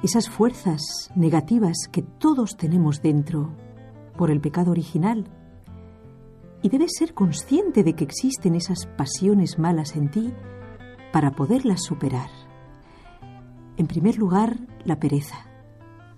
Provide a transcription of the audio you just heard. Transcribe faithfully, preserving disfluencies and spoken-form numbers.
esas fuerzas negativas que todos tenemos dentro por el pecado original. Y debes ser consciente de que existen esas pasiones malas en ti para poderlas superar. En primer lugar, la pereza.